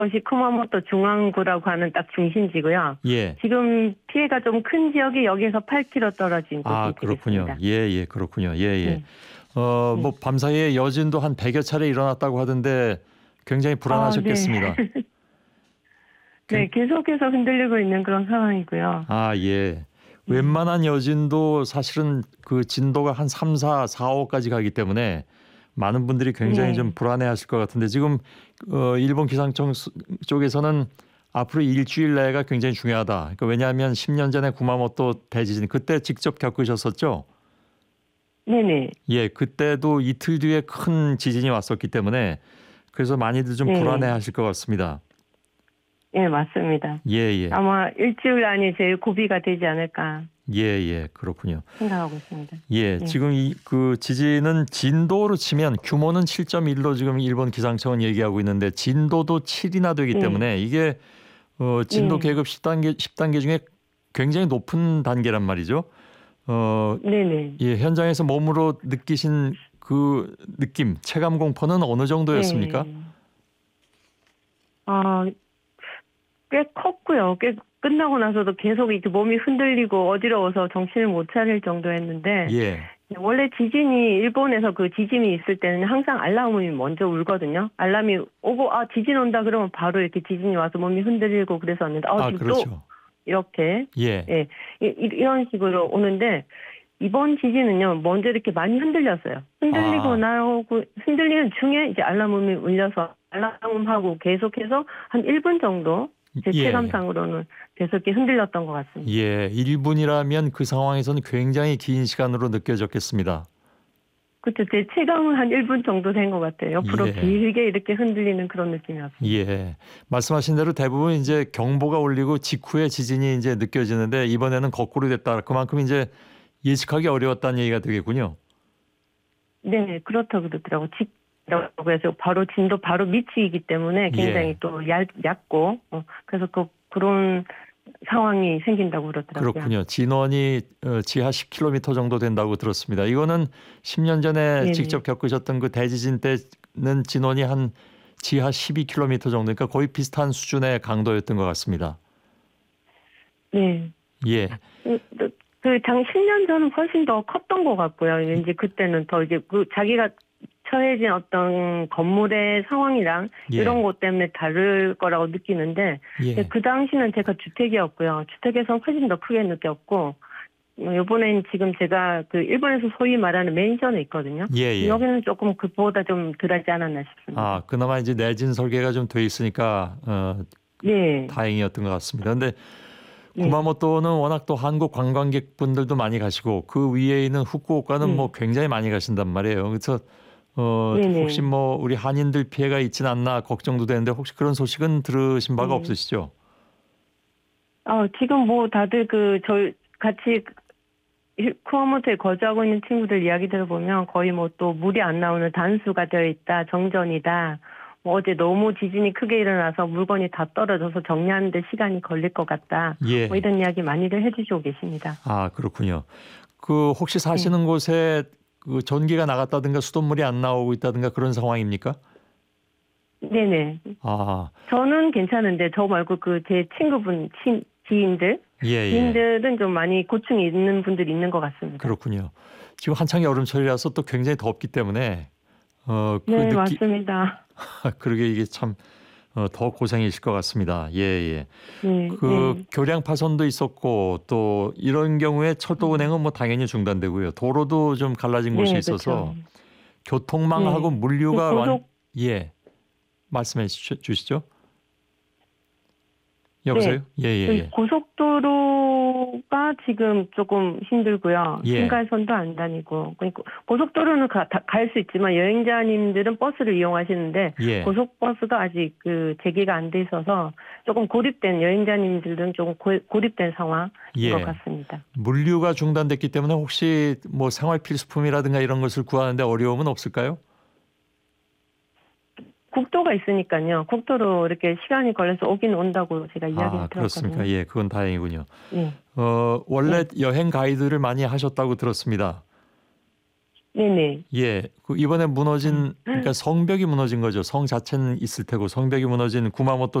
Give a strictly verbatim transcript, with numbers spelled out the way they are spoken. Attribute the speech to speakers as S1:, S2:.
S1: 것이 쿠마모토 중앙구라고 하는 딱 중심지고요.
S2: 예.
S1: 지금 피해가 좀 큰 지역이 여기에서 팔 킬로미터 떨어진 곳이
S2: 아, 그렇군요.
S1: 되겠습니다.
S2: 예, 예, 그렇군요. 예, 예.
S1: 네.
S2: 어,
S1: 네.
S2: 뭐 밤사이에 여진도 한 백여 차례 일어났다고 하던데 굉장히 불안하셨겠습니다.
S1: 아, 네. 네, 계속해서 흔들리고 있는 그런 상황이고요.
S2: 아, 예.
S1: 음.
S2: 웬만한 여진도 사실은 그 진도가 한 삼, 사, 사, 오까지 가기 때문에 많은 분들이 굉장히
S1: 네.
S2: 좀 불안해하실 것 같은데 지금 어, 일본 기상청 수- 쪽에서는 앞으로 일주일 내가 굉장히 중요하다. 그러니까 왜냐하면 십 년 전에 구마모토 대지진 그때 직접 겪으셨었죠?
S1: 네네.
S2: 예, 그때도 이틀 뒤에 큰 지진이 왔었기 때문에 그래서 많이들 좀
S1: 네.
S2: 불안해하실 것 같습니다.
S1: 예, 맞습니다.
S2: 예, 예,
S1: 아마 일주일 안이 제일 고비가 되지 않을까
S2: 예, 예, 그렇군요.
S1: 생각하고 있습니다.
S2: 예,
S1: 네.
S2: 지금 이 그 지진은 진도로 치면 규모는 칠 점 일로 지금 일본 기상청은 얘기하고 있는데 진도도 칠이나 되기
S1: 네.
S2: 때문에 이게 어, 진도
S1: 네.
S2: 계급 십 단계 십 단계 중에 굉장히 높은 단계란 말이죠. 어,
S1: 네네.
S2: 예, 현장에서 몸으로 느끼신 그 느낌, 체감 공포는 어느 정도였습니까?
S1: 네. 아, 꽤 컸고요. 꽤 끝나고 나서도 계속 이렇게 몸이 흔들리고 어지러워서 정신을 못 차릴 정도였는데
S2: 예.
S1: 원래 지진이 일본에서 그 지진이 있을 때는 항상 알람이 먼저 울거든요. 알람이 오고 아 지진 온다 그러면 바로 이렇게 지진이 와서 몸이 흔들리고 그랬었는데 아,
S2: 아,
S1: 지금 또
S2: 그렇죠.
S1: 이렇게
S2: 예.
S1: 예 이, 이- 이런 식으로 오는데 이번 지진은요 먼저 이렇게 많이 흔들렸어요. 흔들리고
S2: 아.
S1: 나오고 흔들리는 중에 이제 알람음이 울려서 알람음하고 계속해서 한 일 분 정도 제
S2: 예.
S1: 체감상으로는 계속 이렇게 흔들렸던 것 같습니다.
S2: 예, 일 분이라면 그 상황에서는 굉장히 긴 시간으로 느껴졌겠습니다.
S1: 그렇죠. 제 체감은 한 일 분 정도 된 것 같아요. 옆으로
S2: 예.
S1: 길게 이렇게 흔들리는 그런 느낌이었어요.
S2: 예. 말씀하신 대로 대부분 이제 경보가 울리고 직후에 지진이 이제 느껴지는데 이번에는 거꾸로 됐다. 그만큼 이제 예측하기 어려웠다는 얘기가 되겠군요.
S1: 네, 그렇다고 그러더라고요. 직라고 해서 바로 진도 바로 밑이기 때문에 굉장히
S2: 예.
S1: 또 얇, 얇고 어, 그래서 그, 그런 상황이 생긴다고 그러더라고요.
S2: 그렇군요. 진원이 어, 지하 십 킬로미터 정도 된다고 들었습니다. 이거는 십 년 전에
S1: 네네.
S2: 직접 겪으셨던 그 대지진 때는 진원이 한 지하 십이 킬로미터 정도, 그러니까 거의 비슷한 수준의 강도였던 것 같습니다.
S1: 네.
S2: 예,
S1: 그, 그, 장 십 년 전은 훨씬 더 컸던 것 같고요. 왠지 그때는 더 이제 그 자기가 처해진 어떤 건물의 상황이랑
S2: 예.
S1: 이런 것 때문에 다를 거라고 느끼는데
S2: 예.
S1: 그 당시는 제가 주택이었고요. 주택에서 훨씬 더 크게 느꼈고 어, 이번엔 지금 제가 그 일본에서 소위 말하는 맨션에 있거든요.
S2: 예, 예.
S1: 여기는 조금 그보다 좀 덜하지 않았나 싶습니다.
S2: 아, 그나마 이제 내진 설계가 좀 돼 있으니까 어,
S1: 네.
S2: 다행이었던 것 같습니다. 근데
S1: 네.
S2: 구마모토는 워낙 또 한국 관광객분들도 많이 가시고 그 위에 있는 후쿠오카는
S1: 네.
S2: 뭐 굉장히 많이 가신단 말이에요. 그래서 어,
S1: 네네.
S2: 혹시 뭐 우리 한인들 피해가 있진 않나 걱정도 되는데 혹시 그런 소식은 들으신 바가
S1: 네.
S2: 없으시죠?
S1: 어, 지금 뭐 다들 그 저희 같이 쿠마모토에 거주하고 있는 친구들 이야기 들어보면 거의 뭐 또 물이 안 나오는 단수가 되어 있다, 정전이다. 뭐 어제 너무 지진이 크게 일어나서 물건이 다 떨어져서 정리하는데 시간이 걸릴 것 같다.
S2: 예.
S1: 뭐 이런 이야기 많이들 해주시고 계십니다.
S2: 아, 그렇군요. 그 혹시 사시는 곳에 그 전기가 나갔다든가 수돗물이 안 나오고 있다든가 그런 상황입니까?
S1: 네네.
S2: 아,
S1: 저는 괜찮은데 저 말고 그 제 친구분, 친, 지인들,
S2: 예, 예.
S1: 지인들은 좀 많이 고충이 있는 분들이 있는 것 같습니다.
S2: 그렇군요. 지금 한창 여름철이라서 또 굉장히 덥기 때문에 어, 그
S1: 네,
S2: 느끼
S1: 맞습니다.
S2: 그러게 이게 참 어, 더 고생이실 것 같습니다. 예, 예.
S1: 네,
S2: 그
S1: 네.
S2: 교량 파손도 있었고 또 이런 경우에 철도 운행은 뭐 당연히 중단되고요. 도로도 좀 갈라진 곳이
S1: 네,
S2: 있어서
S1: 그렇죠.
S2: 교통망하고
S1: 네.
S2: 물류가
S1: 그
S2: 완
S1: 고속-
S2: 예. 말씀해 주- 주시죠. 여보세요? 예, 예,
S1: 그
S2: 예.
S1: 고속도로가 지금 조금 힘들고요.
S2: 예.
S1: 신갈선도 안 다니고. 그러니까 고속도로는 갈 수 있지만 여행자님들은 버스를 이용하시는데
S2: 예.
S1: 고속버스가 아직 그 재개가 안 돼 있어서 조금 고립된 여행자님들은 조금 고, 고립된 상황인
S2: 예.
S1: 것 같습니다.
S2: 물류가 중단됐기 때문에 혹시 뭐 생활 필수품이라든가 이런 것을 구하는데 어려움은 없을까요?
S1: 국도가 있으니까요. 국도로 이렇게 시간이 걸려서 오긴 온다고 제가 이야기를
S2: 아, 그렇습니까?
S1: 들었거든요.
S2: 예, 그건 다행이군요.
S1: 네.
S2: 어, 원래 여행 가이드를 많이 하셨다고 들었습니다.
S1: 네네.
S2: 예, 그 이번에 무너진 그러니까 성벽이 무너진 거죠. 성 자체는 있을 테고 성벽이 무너진 구마모토